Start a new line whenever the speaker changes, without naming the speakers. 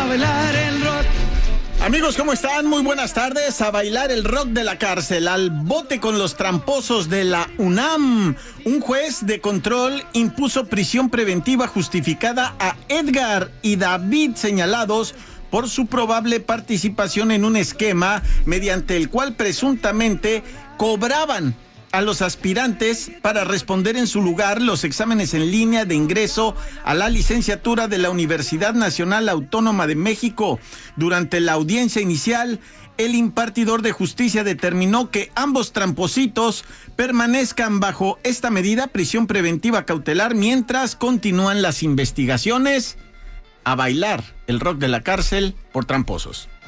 bailar el rock.
Amigos, ¿cómo están? Muy buenas tardes. A bailar el rock de la cárcel, al bote con los tramposos de la UNAM. Un juez de control impuso prisión preventiva justificada a Edgar y David, señalados por su probable participación en un esquema mediante el cual presuntamente cobraban a los aspirantes para responder en su lugar los exámenes en línea de ingreso a la licenciatura de la Universidad Nacional Autónoma de México. Durante la audiencia inicial, el impartidor de justicia determinó que ambos trampositos permanezcan bajo esta medida, prisión preventiva cautelar, mientras continúan las investigaciones. A bailar el rock de la cárcel por tramposos.